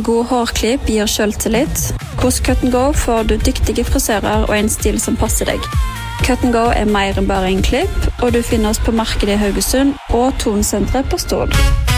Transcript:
God hårklipp gir selvtillit. Hos Cut & Go får du dyktige frisører og en stil som passer deg. Cut & Go er mer enn bare en klipp, og du finner oss på markedet i Haugesund og Tonsenteret på Stord.